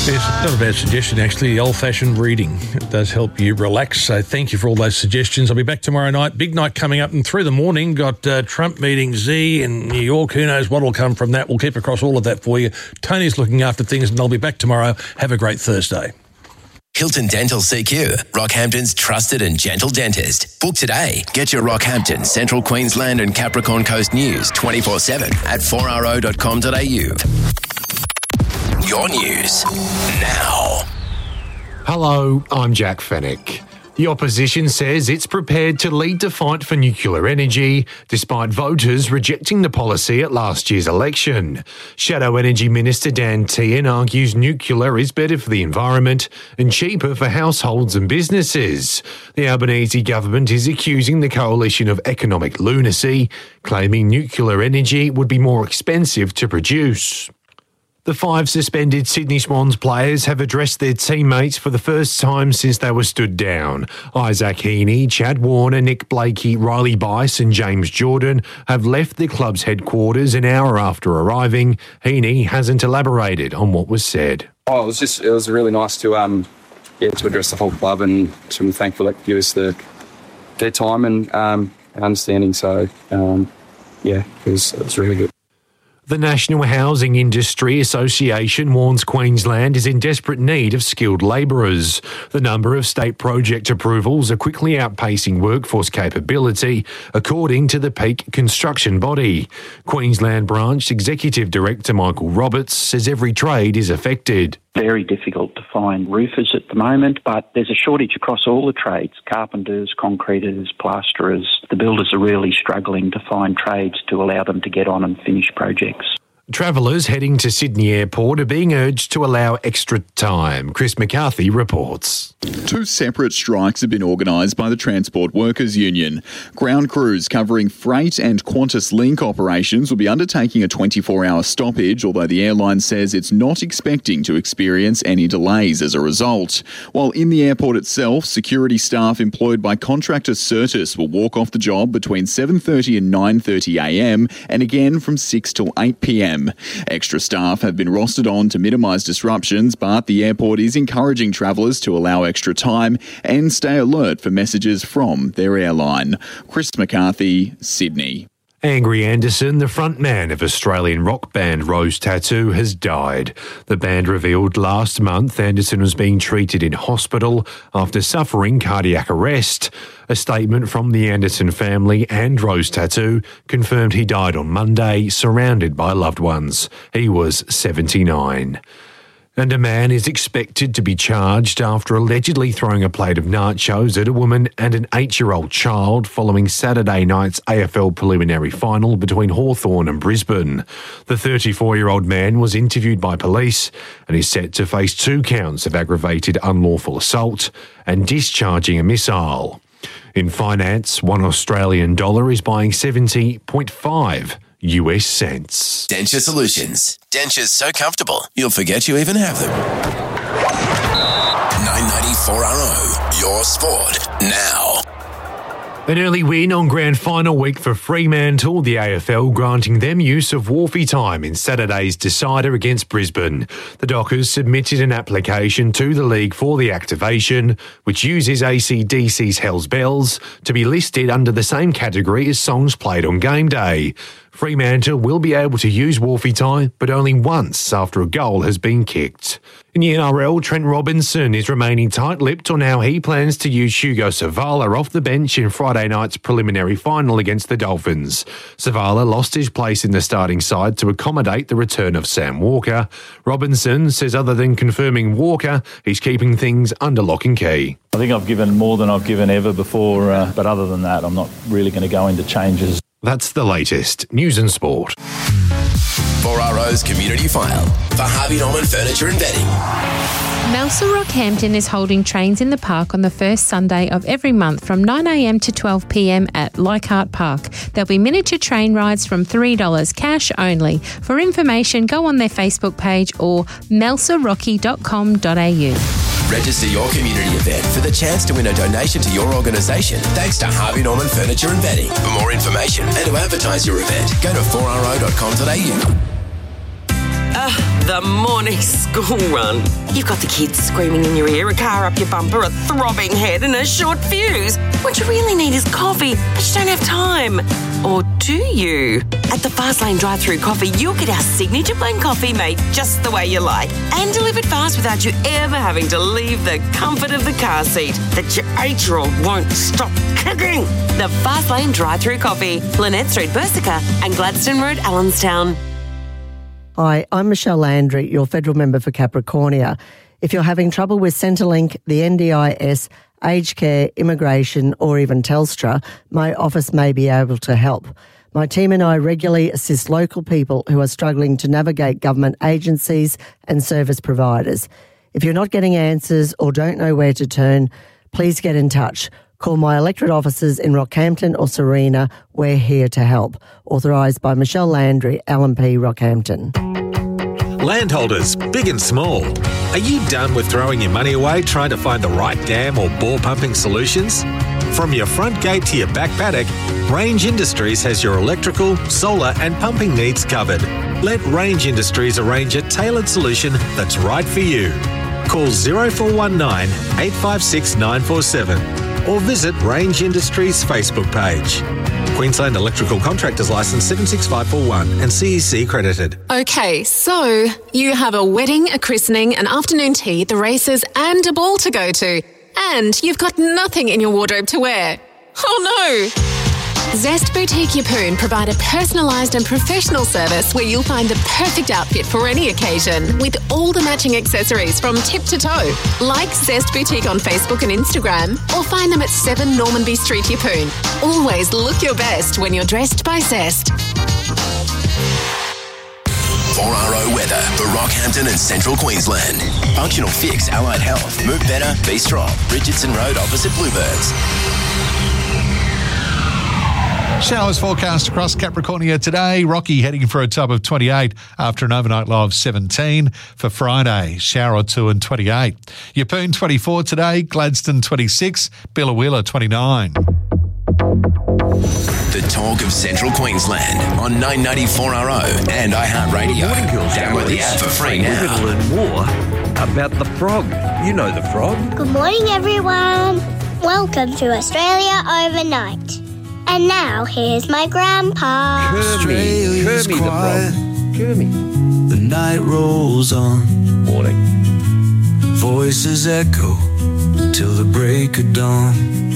It's not a bad suggestion, actually, old-fashioned reading. It does help you relax, so thank you for all those suggestions. I'll be back tomorrow night. Big night coming up, and through the morning, got Trump meeting Z in New York. Who knows what will come from that? We'll keep across all of that for you. Tony's looking after things, and I'll be back tomorrow. Have a great Thursday. Hilton Dental CQ, Rockhampton's trusted and gentle dentist. Book today. Get your Rockhampton, Central Queensland and Capricorn Coast news 24/7 at 4ro.com.au. Your news now. Hello, I'm Jack Fennick. The opposition says it's prepared to lead the fight for nuclear energy, despite voters rejecting the policy at last year's election. Shadow Energy Minister Dan Tehan argues nuclear is better for the environment and cheaper for households and businesses. The Albanese government is accusing the coalition of economic lunacy, claiming nuclear energy would be more expensive to produce. The 5 suspended Sydney Swans players have addressed their teammates for the first time since they were stood down. Isaac Heaney, Chad Warner, Nick Blakey, Riley Bice and James Jordan have left the club's headquarters an hour after arriving. Heaney hasn't elaborated on what was said. It was really nice to address the whole club, and I'm thankful that give us their time and understanding. So, it was really good. The National Housing Industry Association warns Queensland is in desperate need of skilled labourers. The number of state project approvals are quickly outpacing workforce capability, according to the peak construction body. Queensland Branch Executive Director Michael Roberts says every trade is affected. Very difficult to find roofers at the moment, but there's a shortage across all the trades, carpenters, concreters, plasterers. The builders are really struggling to find trades to allow them to get on and finish projects. Travellers heading to Sydney Airport are being urged to allow extra time. Chris McCarthy reports. 2 separate strikes have been organised by the Transport Workers Union. Ground crews covering freight and Qantas Link operations will be undertaking a 24-hour stoppage, although the airline says it's not expecting to experience any delays as a result. While in the airport itself, security staff employed by contractor Certis will walk off the job between 7:30 and 9:30am and again from 6 till 8pm. Extra staff have been rostered on to minimise disruptions, but the airport is encouraging travellers to allow extra time and stay alert for messages from their airline. Chris McCarthy, Sydney. Angry Anderson, the frontman of Australian rock band Rose Tattoo, has died. The band revealed last month Anderson was being treated in hospital after suffering cardiac arrest. A statement from the Anderson family and Rose Tattoo confirmed he died on Monday, surrounded by loved ones. He was 79. And a man is expected to be charged after allegedly throwing a plate of nachos at a woman and an 8-year-old child following Saturday night's AFL preliminary final between Hawthorn and Brisbane. The 34-year-old man was interviewed by police and is set to face 2 counts of aggravated unlawful assault and discharging a missile. In finance, 1 Australian dollar is buying 70.5 US cents. Denture Solutions. Dentures so comfortable, you'll forget you even have them. 994RO, your sport now. An early win on grand final week for Fremantle, the AFL granting them use of Wharfie time in Saturday's decider against Brisbane. The Dockers submitted an application to the league for the activation, which uses AC/DC's Hells Bells to be listed under the same category as songs played on game day. Fremantle will be able to use Wharfie time, but only once after a goal has been kicked. In the NRL, Trent Robinson is remaining tight-lipped on how he plans to use Hugo Savala off the bench in Friday night's preliminary final against the Dolphins. Savala lost his place in the starting side to accommodate the return of Sam Walker. Robinson says other than confirming Walker, he's keeping things under lock and key. I think I've given more than I've given ever before, but other than that, I'm not really going to go into changes. That's the latest News and Sport. 4RO's Community File for Harvey Norman Furniture and Bedding. Melsa Rockhampton is holding Trains in the Park on the first Sunday of every month from 9am to 12pm at Leichhardt Park. There'll be miniature train rides from $3, cash only. For information, go on their Facebook page or melsarocky.com.au. Register your community event for the chance to win a donation to your organisation thanks to Harvey Norman Furniture and Bedding. For more information and to advertise your event, go to 4ro.com.au. The morning school run. You've got the kids screaming in your ear, a car up your bumper, a throbbing head and a short fuse. What you really need is coffee, but you don't have time. Or do you? At the Fastlane drive-thru coffee, you'll get our signature blend coffee made just the way you like and delivered fast without you ever having to leave the comfort of the car seat that your 8-year-old won't stop kicking. The Fastlane drive-thru coffee, Lynette Street, Bersica and Gladstone Road, Allenstown. Hi, I'm Michelle Landry, your federal member for Capricornia. If you're having trouble with Centrelink, the NDIS, aged care, immigration or even Telstra, my office may be able to help. My team and I regularly assist local people who are struggling to navigate government agencies and service providers. If you're not getting answers or don't know where to turn, please get in touch. Call my electorate offices in Rockhampton or Serena. We're here to help. Authorised by Michelle Landry, LNP Rockhampton. Landholders, big and small, are you done with throwing your money away trying to find the right dam or bore pumping solutions? From your front gate to your back paddock, Range Industries has your electrical, solar and pumping needs covered. Let Range Industries arrange a tailored solution that's right for you. Call 0419 856 947 or visit Range Industries Facebook page. Queensland Electrical Contractors Licence 76541 and CEC credited. Okay, so you have a wedding, a christening, an afternoon tea, the races and a ball to go to. And you've got nothing in your wardrobe to wear. Oh no! Zest Boutique Yeppoon provide a personalised and professional service where you'll find the perfect outfit for any occasion with all the matching accessories from tip to toe. Like Zest Boutique on Facebook and Instagram or find them at 7 Normanby Street, Yeppoon. Always look your best when you're dressed by Zest. 4RO weather for Rockhampton and Central Queensland. Functional Fix Allied Health. Move better, be strong. Richardson Road opposite Bluebirds. Showers forecast across Capricornia today. Rocky heading for a top of 28 after an overnight low of 17. For Friday, shower or two and 28. Yeppoon 24 today. Gladstone 26. Billawheeler 29. The talk of Central Queensland on 994RO and iHeartRadio. Download the app for free now. We're going to learn more about the frog. You know the frog. Good morning, everyone. Welcome to Australia Overnight. And now, here's my grandpa. Kermie the frog. Kermie. The night rolls on. Morning. Voices echo till the break of dawn.